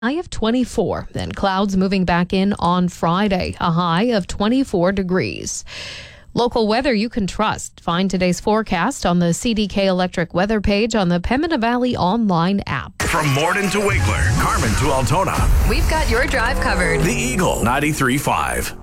High of 24. Then clouds moving back in on Friday, a high of 24 degrees. Local weather you can trust. Find today's forecast on the CDK Electric weather page on the Pembina Valley online app. From Morden to Wiggler, Carmen to Altona. We've got your drive covered. The Eagle 93.5.